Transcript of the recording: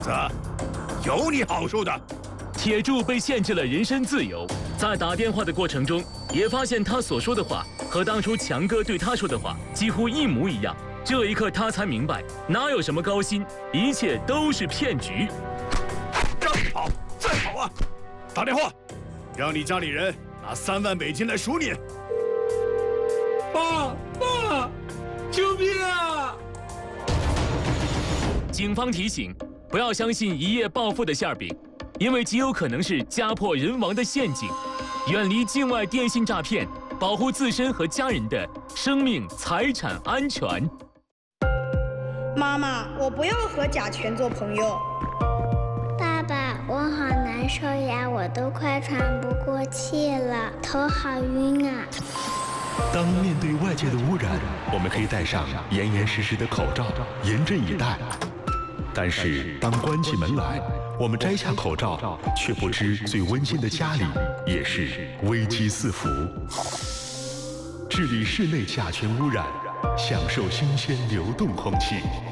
有你好受的。 铁柱被限制了人身自由，在打电话的过程中，也发现他所说的话和当初强哥对他说的话几乎一模一样。这一刻，他才明白，哪有什么高薪，一切都是骗局。 让你跑，再跑啊！打电话，让你家里人拿3万美金来赎你。 爸，救命啊！ 警方提醒，不要相信一夜暴富的馅饼，因为极有可能是家破人亡的陷阱。远离境外电信诈骗，保护自身和家人的生命财产安全。 妈妈，我不要和甲醛做朋友。 爸爸，我好难受呀，我都快喘不过气了，头好晕啊。 当面对外界的污染，我们可以戴上严严实实的口罩，严阵以待。但是当关起门来，我们摘下口罩，却不知最温馨的家里也是危机四伏。治理室内甲醛污染，享受新鲜流动空气。